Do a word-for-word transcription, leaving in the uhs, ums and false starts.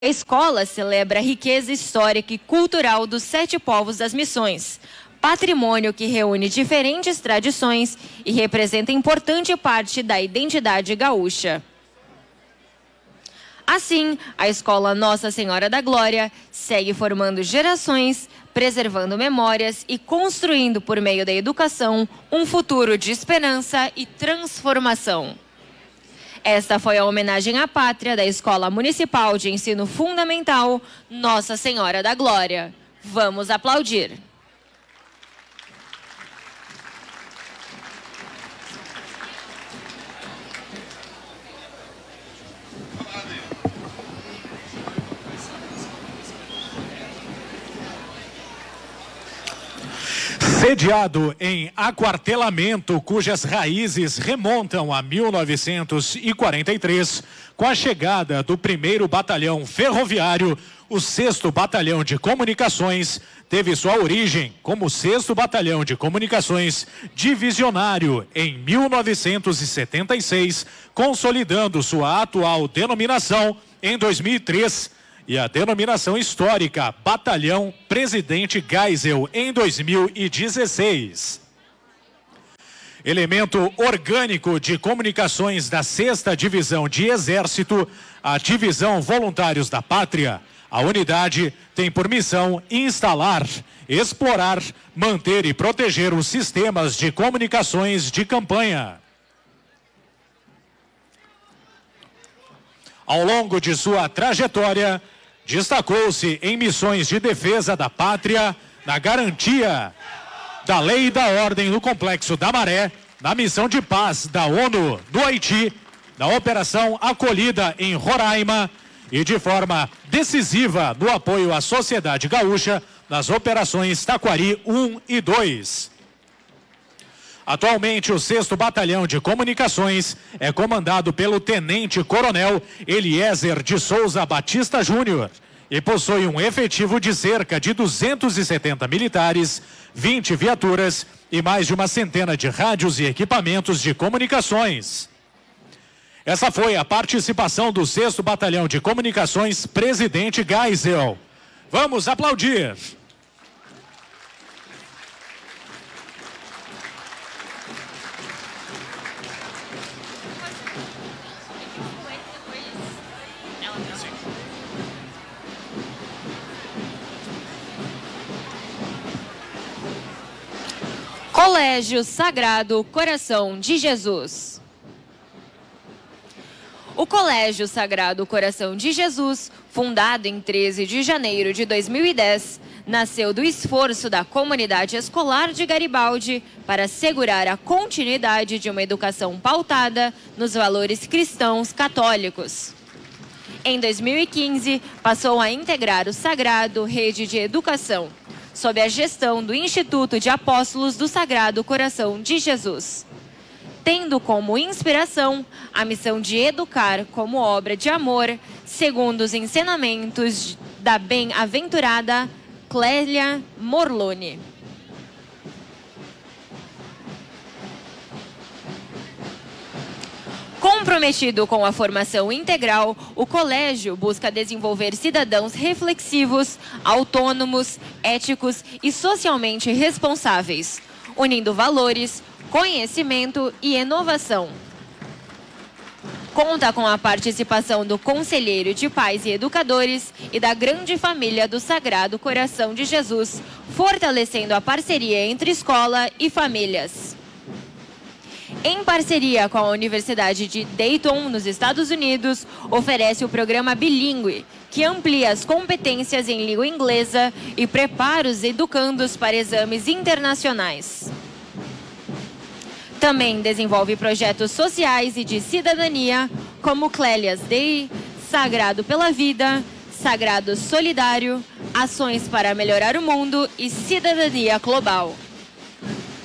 A escola celebra a riqueza histórica e cultural dos sete povos das missões, patrimônio que reúne diferentes tradições e representa importante parte da identidade gaúcha. Assim, a Escola Nossa Senhora da Glória segue formando gerações, preservando memórias e construindo, por meio da educação, um futuro de esperança e transformação. Esta foi a homenagem à pátria da Escola Municipal de Ensino Fundamental Nossa Senhora da Glória. Vamos aplaudir. Sediado em aquartelamento cujas raízes remontam a mil novecentos e quarenta e três, com a chegada do primeiro Batalhão Ferroviário, o sexto Batalhão de Comunicações teve sua origem como sexto Batalhão de Comunicações Divisionário em mil novecentos e setenta e seis, consolidando sua atual denominação em dois mil e três. E a denominação histórica Batalhão Presidente Geisel em dois mil e dezesseis. Elemento orgânico de comunicações da sexta Divisão de Exército, a Divisão Voluntários da Pátria, a unidade tem por missão instalar, explorar, manter e proteger os sistemas de comunicações de campanha. Ao longo de sua trajetória, destacou-se em missões de defesa da pátria, na garantia da lei e da ordem no Complexo da Maré, na missão de paz da ONU no Haiti, na Operação Acolhida em Roraima e de forma decisiva no apoio à sociedade gaúcha nas operações Taquari um e dois. Atualmente, o sexto Batalhão de Comunicações é comandado pelo Tenente-Coronel Eliezer de Souza Batista Júnior e possui um efetivo de cerca de duzentos e setenta militares, vinte viaturas e mais de uma centena de rádios e equipamentos de comunicações. Essa foi a participação do sexto Batalhão de Comunicações Presidente Geisel. Vamos aplaudir! Colégio Sagrado Coração de Jesus. O Colégio Sagrado Coração de Jesus, fundado em treze de janeiro de dois mil e dez, nasceu do esforço da comunidade escolar de Garibaldi para assegurar a continuidade de uma educação pautada nos valores cristãos católicos. Em dois mil e quinze, passou a integrar o Sagrado Rede de Educação, sob a gestão do Instituto de Apóstolos do Sagrado Coração de Jesus, tendo como inspiração a missão de educar como obra de amor, segundo os ensinamentos da bem-aventurada Clélia Morlone. Comprometido com a formação integral, o colégio busca desenvolver cidadãos reflexivos, autônomos, éticos e socialmente responsáveis, unindo valores, conhecimento e inovação. Conta com a participação do Conselheiro de Pais e Educadores e da grande família do Sagrado Coração de Jesus, fortalecendo a parceria entre escola e famílias. Em parceria com a Universidade de Dayton, nos Estados Unidos, oferece o programa bilíngue, que amplia as competências em língua inglesa e prepara os educandos para exames internacionais. Também desenvolve projetos sociais e de cidadania, como Clélias Day, Sagrado pela Vida, Sagrado Solidário, Ações para Melhorar o Mundo e Cidadania Global.